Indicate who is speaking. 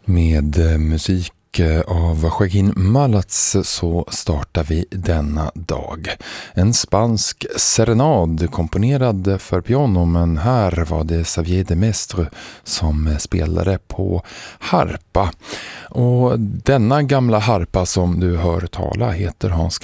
Speaker 1: Med musik av Joaquin Malats så startar vi denna dag. En spansk serenad komponerad för piano, men här var det Xavier de Mestre som spelade på harpa. Och denna gamla harpa som du hör tala heter Hans